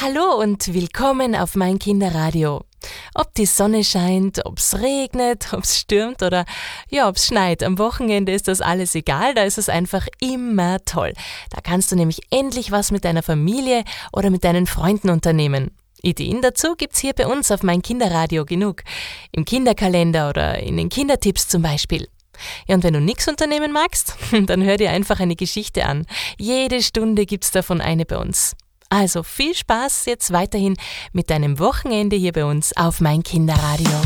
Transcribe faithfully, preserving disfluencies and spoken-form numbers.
Hallo und willkommen auf mein Kinderradio. Ob die Sonne scheint, ob's regnet, ob's stürmt oder ja, ob's schneit, am Wochenende ist das alles egal, da ist es einfach immer toll. Da kannst du nämlich endlich was mit deiner Familie oder mit deinen Freunden unternehmen. Ideen dazu gibt's hier bei uns auf mein Kinderradio genug. Im Kinderkalender oder in den Kindertipps zum Beispiel. Ja, und wenn du nichts unternehmen magst, dann hör dir einfach eine Geschichte an. Jede Stunde gibt's davon eine bei uns. Also viel Spaß jetzt weiterhin mit deinem Wochenende hier bei uns auf mein Kinderradio.